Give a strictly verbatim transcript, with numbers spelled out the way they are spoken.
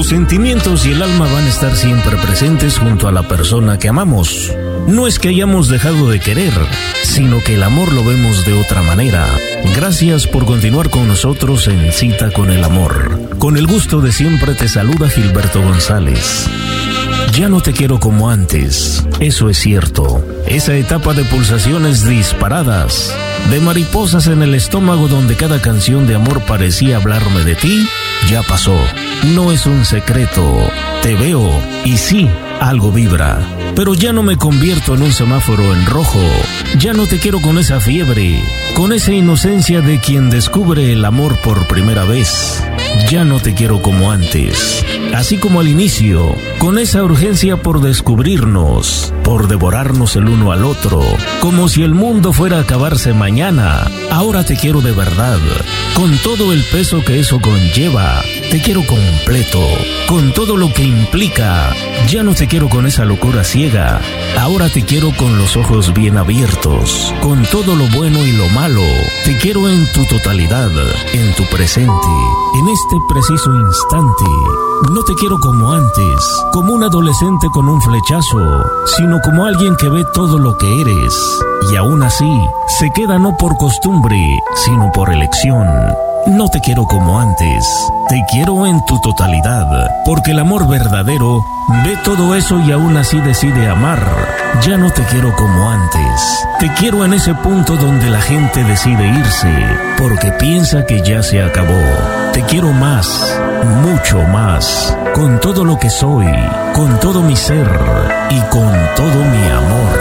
Los sentimientos y el alma van a estar siempre presentes junto a la persona que amamos. No es que hayamos dejado de querer, sino que el amor lo vemos de otra manera. Gracias por continuar con nosotros en Cita con el Amor. Con el gusto de siempre te saluda Gilberto González. Ya no te quiero como antes, eso es cierto. Esa etapa de pulsaciones disparadas, de mariposas en el estómago donde cada canción de amor parecía hablarme de ti, ya pasó. No es un secreto, te veo y sí, algo vibra. Pero ya no me convierto en un semáforo en rojo. Ya no te quiero con esa fiebre, con esa inocencia de quien descubre el amor por primera vez. Ya no te quiero como antes, así como al inicio, con esa urgencia por descubrirnos, por devorarnos el uno al otro, como si el mundo fuera a acabarse mañana. Ahora te quiero de verdad, con todo el peso que eso conlleva. Te quiero completo, con todo lo que implica. Ya no te quiero con esa locura ciega. Ahora te quiero con los ojos bien abiertos, con todo lo bueno y lo malo. Te quiero en tu totalidad, en tu presente, en este preciso instante. No te quiero como antes, como un adolescente con un flechazo, sino como alguien que ve todo lo que eres, y aún así se queda no por costumbre, sino por elección. No te quiero como antes, te quiero en tu totalidad, porque el amor verdadero ve todo eso y aún así decide amar. Ya no te quiero como antes, te quiero en ese punto donde la gente decide irse, porque piensa que ya se acabó. Te quiero más, mucho más, con todo lo que soy, con todo mi ser y con todo mi amor.